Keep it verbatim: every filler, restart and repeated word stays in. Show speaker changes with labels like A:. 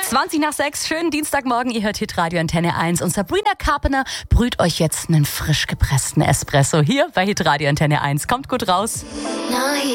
A: zwanzig nach sechs, schönen Dienstagmorgen, ihr hört Hitradio Antenne eins und Sabrina Carpenter brüht euch jetzt einen frisch gepressten Espresso hier bei Hitradio Antenne eins. Kommt gut raus.